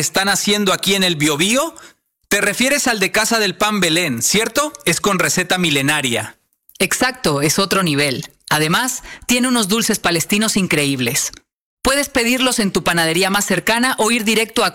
están haciendo aquí en el Biobío? Te refieres al de Casa del Pan Belén, ¿cierto? Es con receta milenaria. Exacto, es otro nivel. Además, tiene unos dulces palestinos increíbles. Puedes pedirlos en tu panadería más cercana o ir directo a